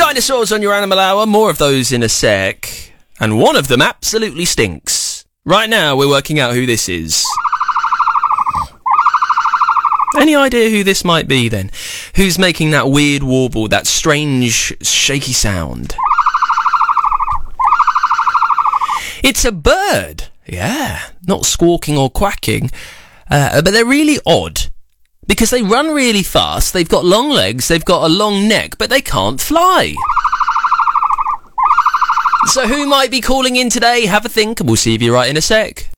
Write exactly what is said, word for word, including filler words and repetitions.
Dinosaurs on your Animal Hour, more of those in a sec. And one of them absolutely stinks. Right now, we're working out who this is. Any idea who this might be, then? Who's making that weird warble, that strange, shaky sound? It's a bird. Yeah, not squawking or quacking. Uh, but they're really odd. Because they run really fast, they've got long legs, they've got a long neck, but they can't fly. So who might be calling in today? Have a think, and we'll see if you're right in a sec.